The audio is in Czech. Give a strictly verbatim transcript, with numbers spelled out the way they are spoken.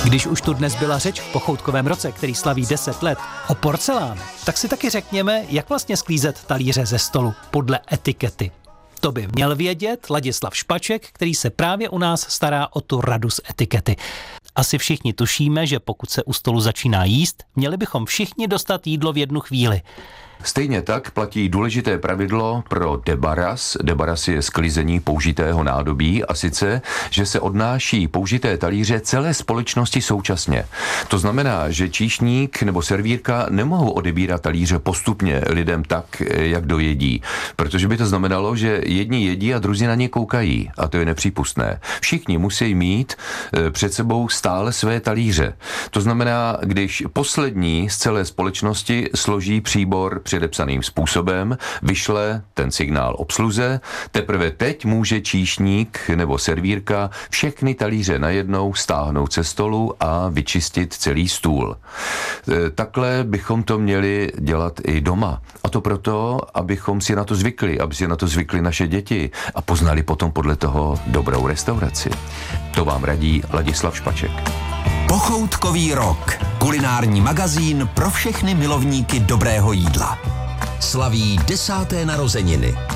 Když už tu dnes byla řeč v Pochoutkovém roce, který slaví deset let, o porcelánu, tak si taky řekněme, jak vlastně sklízet talíře ze stolu podle etikety. To by měl vědět Ladislav Špaček, který se právě u nás stará o tu radu z etikety. Asi všichni tušíme, že pokud se u stolu začíná jíst, měli bychom všichni dostat jídlo v jednu chvíli. Stejně tak platí důležité pravidlo pro debaras. Debaras je sklizení použitého nádobí a sice, že se odnáší použité talíře celé společnosti současně. To znamená, že číšník nebo servírka nemohou odebírat talíře postupně lidem tak, jak dojedí, protože by to znamenalo, že jedni jedí a druzí na ně koukají a to je nepřípustné. Všichni musí mít před sebou stále své talíře. To znamená, když poslední z celé společnosti složí příbor předepsaným způsobem, vyšle ten signál obsluze, teprve teď může číšník nebo servírka všechny talíře najednou stáhnout ze stolu a vyčistit celý stůl. Takhle bychom to měli dělat i doma. A to proto, abychom si na to zvykli, aby si na to zvykli naše děti a poznali potom podle toho dobrou restauraci. To vám radí Ladislav Špaček. Pochoutkový rok. Kulinární magazín pro všechny milovníky dobrého jídla. Slaví desáté narozeniny.